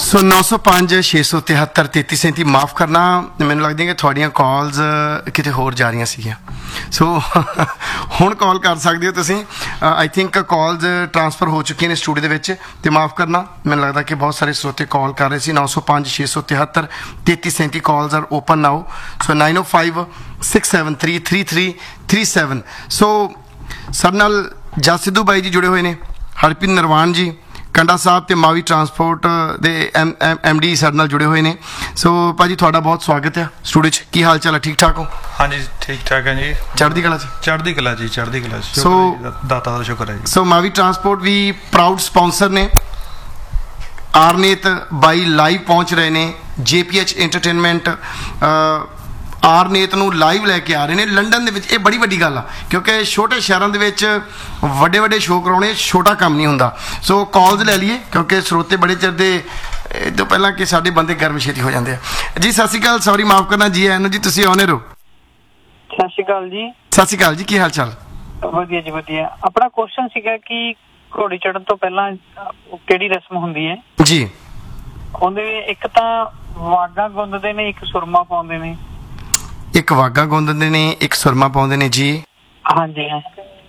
सो 905 673 3337 माफ़ करना, मैनूं लगदा कि तुहाड़ियां कॉल्स किते होर जा रही सीगियां। सो हुण कॉल कर सकते हो तुसीं। आई थिंक कॉल्स ट्रांसफर हो चुकी ने स्टूडियो दे विच, ते माफ़ करना, मैनूं लगदा कि बहुत सारे श्रोते कॉल कर रहे सी। 905 673 3337 calls are open now. So 905 673 3337। So sir नाल जस सिद्धू बाई जी जुड़े हुए ने, हरप्रीत नरवान जी कंडा साहब ते मावी ट्रांसपोर्ट दे एम डी साडे नाल जुड़े हुए ने। सो भाजी तुहाडा बहुत स्वागत है स्टूडियो च। की हाल चाल है? ठीक ठाक हो? हाँ जी, ठीक ठाक है जी। चढ़दी कला जी? चढ़दी कला जी, चढ़दी कला। सो दाता दा शुक्र है जी। सो मावी ट्रांसपोर्ट भी प्राउड स्पॉन्सर ने। आरनेत बाई लाइव पहुंच रहे ने। JPH एंटरटेनमेंट आरनेत ਨੂੰ ਲਾਈਵ ਲੈ ਕੇ ਆ ਰਹੇ ਨੇ ਲੰਡਨ ਦੇ ਵਿੱਚ। ਇਹ ਬੜੀ ਵੱਡੀ ਗੱਲ ਆ, ਕਿਉਂਕਿ ਛੋਟੇ ਸ਼ਹਿਰਾਂ ਦੇ ਵਿੱਚ ਵੱਡੇ ਵੱਡੇ ਸ਼ੋਅ ਕਰਾਉਣੇ ਛੋਟਾ ਕੰਮ ਨਹੀਂ ਹੁੰਦਾ। ਸੋ ਕਾਲਸ ਲੈ ਲਈਏ, ਕਿਉਂਕਿ ਸਰੋਤੇ ਬੜੇ ਚਿਰ ਦੇ ਇਹ ਤੋਂ ਪਹਿਲਾਂ ਕਿ ਸਾਡੇ ਬੰਦੇ ਗਰਮ ਛੇਤੀ ਹੋ ਜਾਂਦੇ ਆ ਜੀ। ਸਤਿ ਸ਼੍ਰੀ ਅਕਾਲ, ਸੌਰੀ ਮਾਫ ਕਰਨਾ ਜੀ। ਐਨ ਜੀ ਤੁਸੀਂ ਆਉਣੇ ਰਹੋ। ਸਤਿ ਸ਼੍ਰੀ ਅਕਾਲ ਜੀ। ਸਤਿ ਸ਼੍ਰੀ ਅਕਾਲ ਜੀ, ਕੀ ਹਾਲ ਚਾਲ? ਵਧੀਆ ਜੀ ਵਧੀਆ। ਆਪਣਾ ਕੁਐਸਚਨ ਸੀਗਾ ਕਿ ਘੋੜੀ ਚੜਨ ਤੋਂ ਪਹਿਲਾਂ ਕਿਹੜੀ ਰਸਮ ਹੁੰਦੀ ਹੈ ਜੀ? ਉਹਦੇ ਇੱਕ ਤਾਂ ਵਾਗਾ ਗੁੰਦਦੇ ਨੇ, ਇੱਕ ਸੁਰਮਾ ਪਾਉਂਦੇ ਨੇ। ਇੱਕ ਵਾਗਾ ਗੁੰਦਦੇ ਨੇ, ਇੱਕ ਸੁਰਮਾ ਪਾਉਂਦੇ ਨੇ ਜੀ। ਹਾਂਜੀ ਹਾਂ।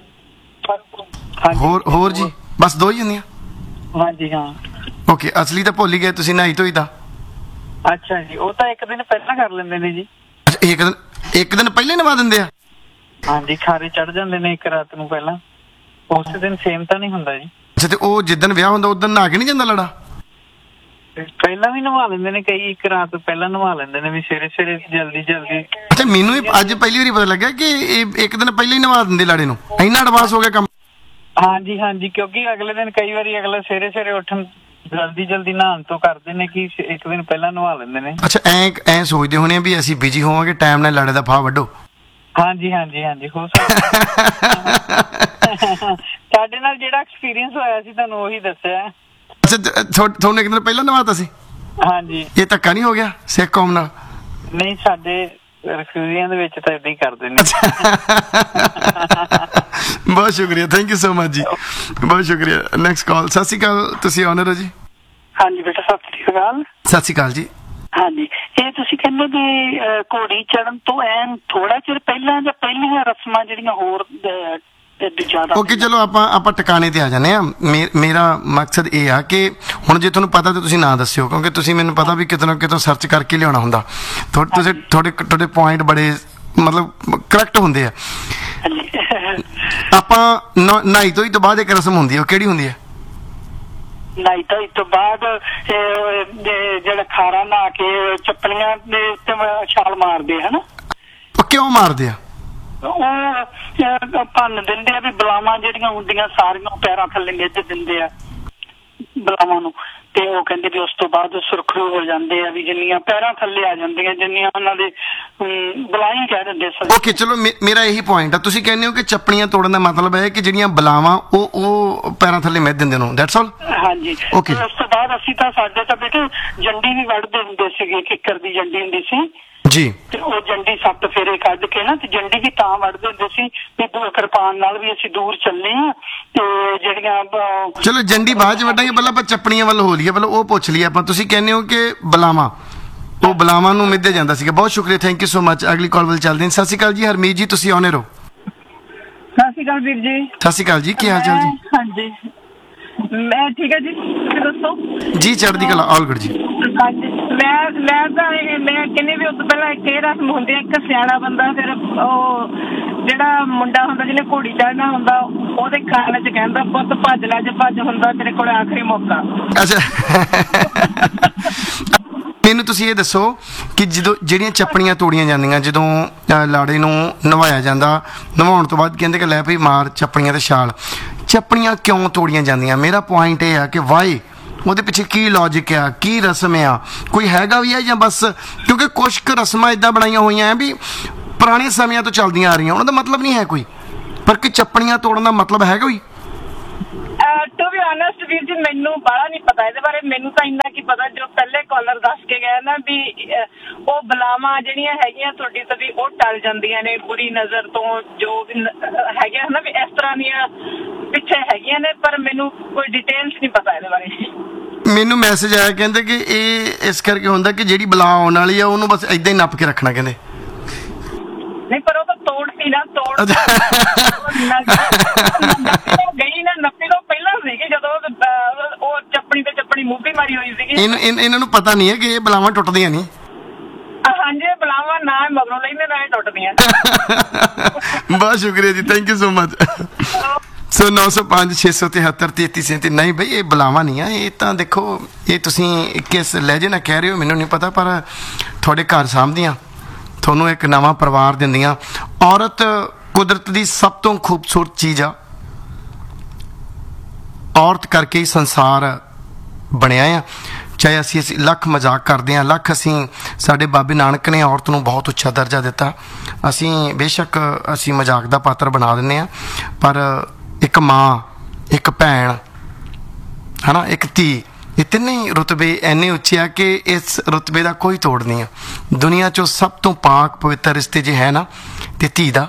ਹੋਰ ਜੀ? ਬਸ ਦੋ ਹੀ ਹੁੰਦੀਆਂ? ਹਾਂਜੀ ਹਾਂ। ਓਕੇ, ਅਸਲੀ ਤਾਂ ਭੁੱਲ ਹੀ ਗਏ ਤੁਸੀਂ, ਨਹਾਈ ਧੋਈ ਦਾ। ਅੱਛਾ ਜੀ, ਉਹ ਤਾਂ ਇੱਕ ਦਿਨ ਪਹਿਲਾਂ ਕਰ ਲੈਂਦੇ ਨੇ ਜੀ। ਅੱਛਾ, ਇੱਕ ਦਿਨ ਪਹਿਲੇ ਨਵਾ ਦਿੰਦੇ ਆ? ਹਾਂਜੀ, ਖਾਰੇ ਚੜ ਜਾਂਦੇ ਨੇ ਇੱਕ ਰਾਤ ਨੂੰ ਪਹਿਲਾਂ। ਉਸ ਦਿਨ ਸੇਮ ਤਾਂ ਨਹੀਂ ਹੁੰਦਾ ਜੀ। ਅੱਛਾ, ਤੇ ਉਹ ਜਿੱਦਣ ਵਿਆਹ ਹੁੰਦਾ ਉਦੋਂ ਨਹਾ ਕੇ ਨਹੀਂ ਜਾਂਦਾ ਲੜਾ? ਪਹਿਲਾਂ ਵੀ ਨਵਾ ਲੈਂਦੇ ਨੇ ਕਈ, ਇੱਕ ਰਾਤ ਪਹਿਲਾਂ ਨਵਾ ਲੈਂਦੇ ਨੇ ਵੀ ਸਵੇਰੇ ਸਵੇਰੇ ਜਲਦੀ ਜਲਦੀ। ਅੱਛਾ, ਮੈਨੂੰ ਅੱਜ ਪਹਿਲੀ ਵਾਰੀ ਪਤਾ ਲੱਗਿਆ ਕਿ ਇਹ ਇੱਕ ਦਿਨ ਪਹਿਲਾਂ ਹੀ ਨਵਾ ਦਿੰਦੇ ਲਾੜੇ ਨੂੰ। ਇੰਨਾ ਐਡਵਾਂਸ ਹੋ ਗਿਆ ਕੰਮ। ਹਾਂਜੀ ਹਾਂਜੀ, ਕਿਉਂਕਿ ਅਗਲੇ ਦਿਨ ਕਈ ਵਾਰੀ ਅਗਲਾ ਸਵੇਰੇ ਸਵੇਰੇ ਉੱਠਣ ਜਲਦੀ ਜਲਦੀ ਨਹਾਉਣ ਤੋਂ ਕਰਦੇ ਨੇ ਕਿ ਇੱਕ ਦਿਨ ਪਹਿਲਾਂ ਨਵਾ ਲੈਂਦੇ ਨੇ। ਅੱਛਾ, ਐਂ ਸੋਚਦੇ ਹੋਣੇ ਵੀ ਅਸੀਂ ਬਿਜੀ ਹੋਵਾਂਗੇ, ਟਾਈਮ ਨਾਲ ਲਾੜੇ ਦਾ ਫਾਹ ਵੱਢੋ। ਹਾਂਜੀ ਹਾਂਜੀ ਹਾਂਜੀ, ਹੋ ਸਕਦਾ। ਸਾਡੇ ਨਾਲ ਜਿਹੜਾ ਐਕਸਪੀਰੀਅੰਸ ਹੋਇਆ ਸੀ ਤੁਹਾਨੂੰ ਉਹੀ ਦੱਸਿਆ। ਅੱਛਾ, ਤੁਹਾਨੂੰ ਇੱਕ ਦਿਨ ਪਹਿਲਾਂ ਨਵਾਤਾ ਸੀ? ਹਾਂਜੀ। ਇਹ ਧੱਕਾ ਨਹੀਂ ਹੋ ਗਿਆ ਸਿੱਖ ਕੌਮ ਨਾਲ? ਨਹੀਂ, ਸਾਡੇ ਰਖੂਰੀਆਂ ਦੇ ਵਿੱਚ ਤਾਂ ਏਦਾਂ ਹੀ ਕਰਦੇ ਨੇ। ਬਹੁਤ ਸ਼ੁਕਰੀਆ, ਥੈਂਕ ਯੂ ਸੋ ਮਚ ਜੀ, ਬਹੁਤ ਸ਼ੁਕਰੀਆ। Next call. ਸਤਿ ਸ਼੍ਰੀ ਅਕਾਲ, ਤੁਸੀਂ ਆਨਰ ਹੋ ਜੀ। ਹਾਂਜੀ ਬੇਟਾ, ਸਤਿ ਸ਼੍ਰੀ ਅਕਾਲ। ਸਤਿ ਸ਼੍ਰੀ ਅਕਾਲ ਜੀ। ਹਾਂਜੀ, ਇਹ ਤੁਸੀਂ ਕਹਿੰਦੇ ਕਿ ਘੋੜੀ ਚੜਨ ਤੋਂ ਐਨ ਥੋੜਾ ਚਿਰ ਪਹਿਲਾਂ ਜਾਂ ਪਹਿਲੀਆਂ ਰਸਮਾਂ ਜਿਹੜੀਆਂ ਹੋਰ ਓਕੇ, ਚਲੋ ਆਪਾਂ ਟਿਕਾਣੇ ਤੇ ਆ ਜਾਂਦੇ ਆ। ਮੇਰਾ ਮਕਸਦ ਇਹ ਆ ਕਿ ਹੁਣ ਜੇ ਤੁਹਾਨੂੰ ਪਤਾ ਤਾਂ ਤੁਸੀਂ ਨਾ ਦੱਸਿਓ, ਕਿਉਂਕਿ ਤੁਸੀਂ ਮੈਨੂੰ ਪਤਾ ਵੀ ਕਿਤੇ ਨਾ ਕਿਤੋਂ ਸਰਚ ਕਰਕੇ ਲਿਆਉਣਾ ਹੁੰਦਾ। ਤੁਹਾਡੇ ਪੁਆਇੰਟ ਬੜੇ ਮਤਲਬ ਕਰੈਕਟ ਹੁੰਦੇ ਆ। ਆਪਾਂ ਨਹਾਈ ਧੋਈ ਤੋਂ ਬਾਅਦ ਇੱਕ ਰਸਮ ਹੁੰਦੀ ਹੈ, ਉਹ ਕਿਹੜੀ ਹੁੰਦੀ ਹੈ? ਨਹਾਈ ਧੋਈ ਤੋਂ ਬਾਅਦ ਜਿਹੜਾ ਖਾਰਾ ਨਹਾ ਕੇ ਚੱਪਲੀਆਂ ਦੇ ਉੱਤੇ ਛਾਲ ਮਾਰਦੇ ਹਨ। ਉਹ ਕਿਉਂ ਮਾਰਦੇ ਆ? ਉਹ ਭੰਨ ਦਿੰਦੇ ਆ ਵੀ ਬਲਾਵਾਂ ਜਿਹੜੀਆਂ ਹੁੰਦੀਆਂ ਸਾਰੀਆਂ ਪੈਰਾਂ ਥੱਲੇ ਮਿੱਧ ਦਿੰਦੇ ਆ ਬਲਾਵਾਂ ਨੂੰ, ਤੇ ਉਹ ਕਹਿੰਦੇ ਵੀ ਉਸ ਤੋਂ ਬਾਅਦ ਸੁਰਖਰੂ ਹੋ ਜਾਂਦੇ ਆ, ਵੀ ਜਿੰਨੀਆਂ ਪੈਰਾਂ ਥੱਲੇ ਆ ਜਾਂਦੀਆਂ, ਜਿੰਨੀਆਂ ਉਹਨਾਂ ਦੇ ਬਲਾਈ ਕਹਿ ਦਿੰਦੇ ਸਨ। ਓਕੇ, ਚਲੋ ਮੇਰਾ ਇਹੀ ਪੁਆਇੰਟ ਆ। ਤੁਸੀਂ ਕਹਿੰਦੇ ਹੋ ਕਿ ਚੱਪੜੀਆਂ ਤੋੜਨ ਦਾ ਮਤਲਬ ਹੈ ਕਿ ਜਿਹੜੀਆਂ ਬਲਾਵਾਂ ਉਹ ਪੈਰਾਂ ਥੱਲੇ ਮਿੱਧ ਦਿੰਦੇ ਨੂੰ, ਦੈਟਸ ਆਲ? ਹਾਂਜੀ। ਓਕੇ, ਉਸ ਤੋਂ ਬਾਅਦ ਅਸੀਂ ਤਾਂ ਸਾਡੇ ਤਾਂ ਬੇਟੇ ਜੰਡੀ ਵੀ ਵੱਢਦੇ ਹੁੰਦੇ ਸੀਗੇ, ਕਿੱਕਰ ਦੀ ਜੰਡੀ ਹੁੰਦੀ ਸੀ ਜੀ, ਤੇ ਉਹ ਜੰਡੀ 7 ਫੇਰੇ ਕੱਢ ਕੇ ਨਾ, ਤੇ ਜੰਡੀ ਵੀ ਤਾਂ ਵੱਢਦੇ ਹੁੰਦੇ ਸੀ ਵੀ ਕਿਰਪਾਨ ਨਾਲ ਵੀ ਅਸੀਂ ਦੂਰ ਚੱਲੇ ਆ। ਤੇ ਜਿਹੜੀਆਂ ਚਲੋ ਜੰਡੀ ਬਾਅਦ ਚ ਵੱਢਾਂਗੇ, ਪਹਿਲਾਂ ਆਪਾਂ ਚੱਪੜੀਆਂ ਵੱਲ ਹੋ ਲਈਏ, ਪਹਿਲਾਂ ਉਹ ਪੁੱਛ ਲਈਏ ਆਪਾਂ। ਤੁਸੀਂ ਕਹਿੰਦੇ ਹੋ ਕਿ ਬਲਾਵਾਂ, ਉਹ ਬਲਾਵਾਂ ਨੂੰ ਮਿੱਧਿਆ ਜਾਂਦਾ ਸੀਗਾ। ਬਹੁਤ ਸ਼ੁਕਰੀਆ, ਥੈਂਕ ਯੂ ਸੋ ਮਚ। ਅਗਲੀ ਕਾਲ ਵੱਲ ਚੱਲਦੇ ਹਾਂ। ਸਤਿ ਸ਼੍ਰੀ ਅਕਾਲ ਜੀ, ਹਰਮੀਤ ਜੀ, ਤੁਸੀਂ ਆਉਣੇ ਰਹੋ। ਸਤਿ ਸ਼੍ਰੀ ਅਕਾਲ ਵੀਰ ਜੀ। ਸਤਿ ਸ਼੍ਰੀ ਅਕਾਲ ਜੀ, ਕੀ ਹਾਲ ਚਾਲ ਜੀ? ਹਾਂਜੀ, ਮੈਂ ਠੀਕ ਹੈ ਜੀ, ਤੁਸੀਂ ਦੱਸੋ ਜੀ? ਚੜ੍ਹਦੀ ਕਲਾ, ਆਲ ਗੁੱਡ ਜੀ। ਮੈਂ ਕਹਿੰਦੀ ਵੀ ਉਸ ਤੋਂ ਪਹਿਲਾਂ ਇੱਕ ਇਹ ਰਸਮ ਹੁੰਦੀ ਹੈ, ਇੱਕ ਸਿਆਣਾ ਬੰਦਾ ਫਿਰ ਉਹ ਜਿਹੜਾ ਮੁੰਡਾ ਹੁੰਦਾ ਜਿਹਨੇ ਘੋੜੀ ਚੜ੍ਹਨਾ ਹੁੰਦਾ, ਉਹਦੇ ਕੰਨ 'ਚ ਕਹਿੰਦਾ ਪੁੱਤ ਭੱਜ ਲੈ, ਜੇ ਭੱਜ ਹੁੰਦਾ ਤੇਰੇ ਕੋਲ ਆਖਰੀ ਮੌਕਾ। ਅੱਛਾ, ਮੈਨੂੰ ਤੁਸੀਂ ਇਹ ਦੱਸੋ ਕਿ ਜਦੋਂ ਜਿਹੜੀਆਂ ਚੱਪੜੀਆਂ ਤੋੜੀਆਂ ਜਾਂਦੀਆਂ, ਜਦੋਂ ਲਾੜੇ ਨੂੰ ਨਵਾਇਆ ਜਾਂਦਾ, ਨਵਾਉਣ ਤੋਂ ਬਾਅਦ ਕਹਿੰਦੇ ਕਿ ਲੈ ਭਈ ਮਾਰ ਚੱਪੜੀਆਂ ਤੇ ਛਾਲ, ਚੱਪੜੀਆਂ ਕਿਉਂ ਤੋੜੀਆਂ ਜਾਂਦੀਆਂ? ਮੇਰਾ ਪੁਆਇੰਟ ਇਹ ਆ ਕਿ ਵਾਈ, ਉਹਦੇ ਪਿੱਛੇ ਕੀ ਲੌਜਿਕ ਆ, ਕੀ ਰਸਮ ਆ, ਕੋਈ ਹੈਗਾ ਵੀ ਹੈ ਜਾਂ ਬਸ ਕਿਉਂਕਿ ਕੁਛ ਕੁ ਰਸਮਾਂ ਇੱਦਾਂ ਬਣਾਈਆਂ ਹੋਈਆਂ ਹੈ ਵੀ ਪੁਰਾਣੇ ਸਮਿਆਂ ਤੋਂ ਚੱਲਦੀਆਂ ਆ ਰਹੀਆਂ, ਉਹਨਾਂ ਦਾ ਮਤਲਬ ਨਹੀਂ ਹੈ ਕੋਈ, ਪਰ ਕਿ ਚੱਪੜੀਆਂ ਤੋੜਨ ਦਾ ਮਤਲਬ ਹੈਗਾ ਕੋਈ? ਟੂ ਬੀ ਆਨੈਸਟ ਵੀਰ ਜੀ, ਮੈਨੂੰ ਬਾਹਲਾ ਨਹੀਂ ਪਤਾ ਇਹਦੇ ਬਾਰੇ। ਮੈਨੂੰ ਤਾਂ ਇੰਨਾ ਕੀ ਪਤਾ ਜੋ ਪਹਿਲੇ ਕਾਲਰ ਦੱਸ ਕੇ ਗਏ ਨਾ ਵੀ ਉਹ ਬਲਾਵਾਂ ਜਿਹੜੀਆਂ ਹੈਗੀਆਂ ਤੁਹਾਡੀ ਤਦੀ ਉਹ ਟਲ ਜਾਂਦੀਆਂ ਨੇ ਬੁਰੀ ਨਜ਼ਰ ਤੋਂ, ਜੋ ਵੀ ਹੈਗੀਆਂ ਨਾ ਵੀ ਇਸ ਤਰ੍ਹਾਂ ਦੀਆਂ ਪਿੱਛੇ ਹੈਗੀਆਂ ਨੇ, ਪਰ ਮੈਨੂੰ ਕੋਈ ਡਿਟੇਲਸ ਨਹੀਂ ਪਤਾ ਇਹਦੇ ਬਾਰੇ। ਮੈਨੂੰ ਮੈਸੇਜ ਆਇਆ ਕਹਿੰਦੇ ਕਿ ਇਹ ਇਸ ਕਰਕੇ ਹੁੰਦਾ ਕਿ ਜਿਹੜੀ ਬਲਾ ਆਉਣ ਵਾਲੀ ਆ ਉਹਨੂੰ ਬਸ ਇਦਾਂ ਹੀ ਨੱਪ ਕੇ ਰੱਖਣਾ ਕਹਿੰਦੇ। ਨਹੀਂ ਪਰ ਉਹ ਤਾਂ ਤੋੜਤੀ ਨਾ ਗਈ ਨਾ ਨੱਪੀ ਤੋਂ ਪਹਿਲਾਂ ਸੀਗੀ ਜਦੋਂ ਉਹ ਚੱਪਣੀ ਤੇ ਚੱਪਣੀ ਮੂਵੀ ਮਾਰੀ ਹੋਈ ਸੀਗੀ। ਇਹਨਾਂ ਨੂੰ ਪਤਾ ਨਹੀਂ ਹੈ ਕਿ ਇਹ ਬਲਾਵਾਂ ਟੁੱਟਦੀਆਂ ਨਹੀਂ। ਹਾਂਜੀ ਬਲਾਵਾਂ ਨਾ ਮਗਰੋਂ ਲੈਂਦੇ ਨਾ ਟੁੱਟਦੀਆਂ। ਬਹੁਤ ਸ਼ੁਕਰੀਆ ਜੀ, ਥੈਂਕ ਯੂ ਸੋ ਮਚ। ਸੋ 905 673 3337 ਨਹੀਂ ਬਈ ਇਹ ਬੁਲਾਵਾ ਨਹੀਂ ਆ, ਇਹ ਤਾਂ ਦੇਖੋ ਇਹ ਤੁਸੀਂ ਕਿਸ ਲਹਿਜੇ ਨਾਲ ਕਹਿ ਰਹੇ ਹੋ ਮੈਨੂੰ ਨਹੀਂ ਪਤਾ, ਪਰ ਤੁਹਾਡੇ ਘਰ ਸਾਂਭਦੀਆਂ, ਤੁਹਾਨੂੰ ਇੱਕ ਨਵਾਂ ਪਰਿਵਾਰ ਦਿੰਦੀਆਂ। ਔਰਤ ਕੁਦਰਤ ਦੀ ਸਭ ਤੋਂ ਖੂਬਸੂਰਤ ਚੀਜ਼ ਆ, ਔਰਤ ਕਰਕੇ ਹੀ ਸੰਸਾਰ ਬਣਿਆ ਆ। ਚਾਹੇ ਅਸੀਂ ਲੱਖ ਮਜ਼ਾਕ ਕਰਦੇ ਹਾਂ, ਲੱਖ ਅਸੀਂ ਸਾਡੇ ਬਾਬੇ ਨਾਨਕ ਨੇ ਔਰਤ ਨੂੰ ਬਹੁਤ ਉੱਚਾ ਦਰਜਾ ਦਿੱਤਾ, ਅਸੀਂ ਬੇਸ਼ੱਕ ਅਸੀਂ ਮਜ਼ਾਕ ਦਾ ਪਾਤਰ ਬਣਾ ਦਿੰਦੇ ਹਾਂ, ਪਰ ਇੱਕ ਮਾਂ, ਇੱਕ ਭੈਣ ਹੈ ਨਾ, ਇੱਕ ਧੀ, ਇਹ ਤਿੰਨੇ ਹੀ ਰੁਤਬੇ ਇੰਨੇ ਉੱਚੇ ਆ ਕਿ ਇਸ ਰੁਤਬੇ ਦਾ ਕੋਈ ਤੋੜ ਨਹੀਂ ਆ। ਦੁਨੀਆ 'ਚੋਂ ਸਭ ਤੋਂ ਪਾਕ ਪਵਿੱਤਰ ਰਿਸ਼ਤੇ ਜੇ ਹੈ ਨਾ, ਤੇ ਧੀ ਦਾ,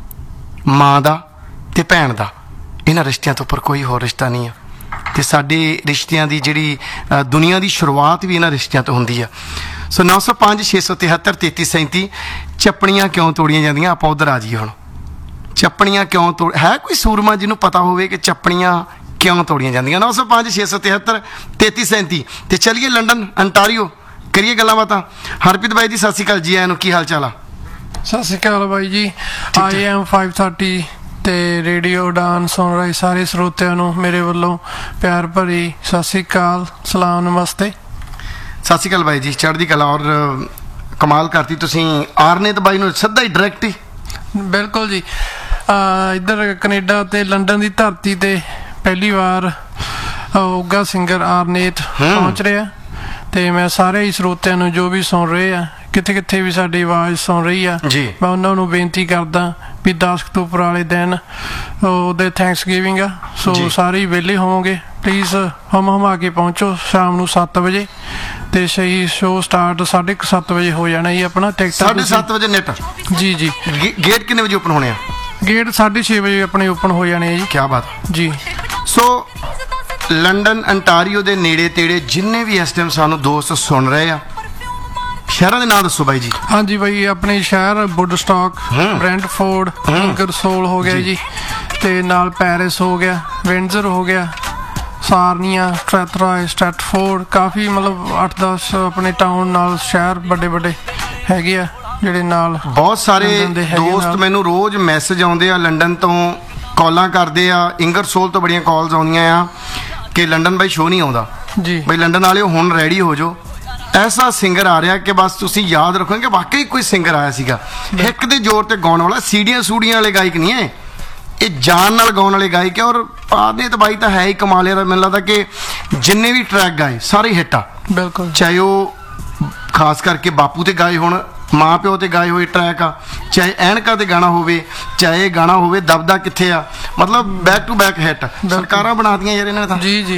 ਮਾਂ ਦਾ ਤੇ ਭੈਣ ਦਾ, ਇਹਨਾਂ ਰਿਸ਼ਤਿਆਂ ਤੋਂ ਉੱਪਰ ਕੋਈ ਹੋਰ ਰਿਸ਼ਤਾ ਨਹੀਂ ਆ। ਤੇ ਸਾਡੇ ਰਿਸ਼ਤਿਆਂ ਦੀ ਜਿਹੜੀ ਦੁਨੀਆ ਦੀ ਸ਼ੁਰੂਆਤ ਵੀ ਇਹਨਾਂ ਰਿਸ਼ਤਿਆਂ ਤੋਂ ਹੁੰਦੀ ਆ। ਸੋ 905 673 3337 ਚੱਪਣੀਆਂ ਕਿਉਂ ਤੋੜੀਆਂ ਜਾਂਦੀਆਂ, ਆਪਾਂ ਉਧਰ ਆ ਜਾਈਏ ਹੁਣ। ਚੱਪਣੀਆਂ ਕਿਉਂ ਤੋੜ, ਹੈ ਕੋਈ ਸੂਰਮਾ ਜਿਹਨੂੰ ਪਤਾ ਹੋਵੇ ਕਿ ਚੱਪਣੀਆਂ ਕਿਉਂ ਤੋੜੀਆਂ ਜਾਂਦੀਆਂ? 905 673 3337 ਤੇ ਚਲੀਏ ਲੰਡਨ ਅੰਟਾਰੀਓ ਕਰੀਏ ਗੱਲਾਂ ਬਾਤਾਂ। ਹਰਪ੍ਰੀਤ ਬਾਈ ਜੀ ਸਤਿ ਸ਼੍ਰੀ ਅਕਾਲ ਜੀ, ਆਇਆਂ ਨੂੰ, ਕੀ ਹਾਲ ਚਾਲ ਆ? ਸਤਿ ਸ਼੍ਰੀ ਅਕਾਲ ਬਾਈ ਜੀ। IM 530 ਤੇ ਰੇਡੀਓ ਉਡਾਨ ਸੁਣ ਰਹੇ ਸਾਰੇ ਸਰੋਤਿਆਂ ਨੂੰ ਮੇਰੇ ਵੱਲੋਂ ਪਿਆਰ ਭਰੀ ਸਤਿ ਸ਼੍ਰੀ ਅਕਾਲ, ਸਲਾਮ, ਨਮਸਤੇ। ਸਤਿ ਸ਼੍ਰੀ ਅਕਾਲ ਬਾਈ ਜੀ, ਚੜ੍ਹਦੀ ਕਲਾ। ਔਰ ਕਮਾਲ ਕਰਤੀ ਤੁਸੀਂ, ਆਰਨੇਤ ਬਾਈ ਨੂੰ ਸਿੱਧਾ ਹੀ ਡਾਇਰੈਕਟ ਹੀ। ਬਿਲਕੁਲ ਜੀ, ਇੱਧਰ ਕੈਨੇਡਾ ਤੇ ਲੰਡਨ ਦੀ ਧਰਤੀ ਤੇ ਪਹਿਲੀ ਵਾਰ ਉੱਘਾ ਸਿੰਗਰ ਆਰਨੇਤ ਪਹੁੰਚ ਰਿਹਾ, ਤੇ ਮੈਂ ਸਾਰੇ ਹੀ ਸਰੋਤਿਆਂ ਨੂੰ ਜੋ ਵੀ ਸੁਣ ਰਹੇ ਆ, ਕਿੱਥੇ ਕਿੱਥੇ ਵੀ ਸਾਡੀ ਆਵਾਜ਼ ਸੁਣ ਰਹੀ ਆ, ਮੈਂ ਉਹਨਾਂ ਨੂੰ ਬੇਨਤੀ ਕਰਦਾ ਵੀ 10 ਅਕਤੂਬਰ ਵਾਲੇ ਦਿਨ ਉਹਦੇ ਥੈਂਕਸ ਗਿਵਿੰਗ ਆ, ਸੋ ਸਾਰੇ ਵਿਹਲੇ ਹੋਵੋਗੇ, ਪਲੀਜ਼ ਹਮਾ ਕੇ ਪਹੁੰਚੋ ਸ਼ਾਮ ਨੂੰ 7 ਵਜੇ, ਤੇ ਸਹੀ ਸ਼ੋਅ ਸਟਾਰਟ 7:30 ਵਜੇ ਹੋ ਜਾਣਾ ਜੀ ਆਪਣਾ। ਟਿਕਟ 7:30 ਵਜੇ ਨੈਟ? ਜੀ ਜੀ। ਗੇਟ ਕਿੰਨੇ ਵਜੇ ਓਪਨ ਹੋਣੇ ਆ? ਗੇਟ 6:30 ਵਜੇ ਆਪਣੇ ਓਪਨ ਹੋ ਜਾਣੇ ਜੀ। ਕੀ ਬਾਤ ਜੀ। ਸੋ ਲੰਡਨ ਅੰਟਾਰੀਓ ਦੇ ਨੇੜੇ ਤੇੜੇ ਜਿੰਨੇ ਵੀ ਇਸ ਟਾਈਮ ਸਾਨੂੰ ਦੋਸਤ ਸੁਣ ਰਹੇ ਆ, ਸ਼ਹਿਰਾਂ ਦੇ ਨਾਂ ਦੱਸੋ ਬਾਈ ਜੀ। ਹਾਂਜੀ ਬਾਈ, ਆਪਣੇ ਸ਼ਹਿਰ ਵੁੱਡਸਟਾਕ, ਬ੍ਰੈਂਟਫੋਰਡ, ਇੰਗਰਸੋਲ ਹੋ ਗਿਆ ਜੀ, ਤੇ ਨਾਲ ਪੈਰਿਸ ਹੋ ਗਿਆ, ਵਿੰਡਜ਼ਰ ਹੋ ਗਿਆ, ਸਾਰਨੀਆ, ਟ੍ਰੈਥਰਾਏ, ਸਟੈਟਫੋਰਡ, ਕਾਫੀ ਮਤਲਬ 8-10 ਆਪਣੇ ਟਾਊਨ ਨਾਲ ਸ਼ਹਿਰ ਵੱਡੇ ਵੱਡੇ ਹੈਗੇ ਆ ਜਿਹੜੇ ਨਾਲ। ਬਹੁਤ ਸਾਰੇ ਦੋਸਤ ਮੈਨੂੰ ਰੋਜ਼ ਮੈਸੇਜ ਆਉਂਦੇ ਆ ਲੰਡਨ ਤੋਂ, ਕਾਲਾਂ ਕਰਦੇ ਆ, ਇੰਗਰਸੋਲ ਤੋਂ ਬੜੀਆਂ ਕਾਲਸ ਆਉਂਦੀਆਂ ਆ ਕਿ ਲੰਡਨ ਬਾਈ ਸ਼ੋਅ ਨਹੀਂ ਆਉਂਦਾ ਜੀ। ਬਈ ਲੰਡਨ ਵਾਲਿਓ ਹੁਣ ਰੈਡੀ ਹੋ ਜਾਓ, ਐਸਾ ਸਿੰਗਰ ਆ ਰਿਹਾ ਕਿ ਬਸ ਤੁਸੀਂ ਯਾਦ ਰੱਖੋਗੇ ਵਾਕਈ ਕੋਈ ਸਿੰਗਰ ਆਇਆ ਸੀਗਾ, ਹਿੱਕ ਦੇ ਜ਼ੋਰ ਤੇ ਗਾਉਣ ਵਾਲਾ, ਸੀੜੀਆਂ ਸੂੜੀਆਂ ਵਾਲੇ ਗਾਇਕ ਨਹੀਂ ਹੈ, ਇਹ ਜਾਨ ਨਾਲ ਗਾਉਣ ਵਾਲੇ ਗਾਇਕ ਹੈ। ਔਰ ਆਰਨੇਤ ਬਾਈ ਤਾਂ ਹੈ ਹੀ ਕਮਾਲ ਦਾ, ਮੈਨੂੰ ਲੱਗਦਾ ਕਿ ਜਿੰਨੇ ਵੀ ਟਰੈਕ ਗਾਏ ਸਾਰੇ ਹਿੱਟ ਆ। ਬਿਲਕੁਲ, ਚਾਹੇ ਉਹ ਖਾਸ ਕਰਕੇ ਬਾਪੂ ਤੇ ਗਾਏ ਹੋਣ, ਮਾਂ ਪਿਓ ਤੇ ਗਾਏ ਹੋਏ ਟਰੈਕ ਆ, ਚਾਹੇ ਐਨਕਾਂ ਤੇ ਗਾਣਾ ਹੋਵੇ, ਚਾਹੇ ਗਾਣਾ ਹੋਵੇ ਦਬਦਾ ਕਿੱਥੇ ਆ, ਮਤਲਬ ਬੈਕ ਟੂ ਬੈਕ ਹਿੱਟ। ਸਰਕਾਰਾਂ ਬਣਾਤੀਆਂ ਯਾਰ ਇਹਨਾਂ ਨੇ ਤਾਂ। ਜੀ ਜੀ।